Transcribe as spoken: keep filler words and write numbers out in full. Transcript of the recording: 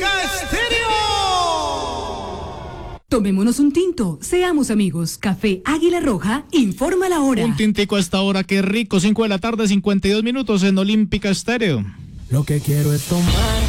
Olímpica Estéreo. Tomémonos un tinto, seamos amigos. Café Águila Roja, informa la hora. Un tintico a esta hora, qué rico, cinco de la tarde, cincuenta y dos minutos en Olímpica Estéreo. Lo que quiero es tomar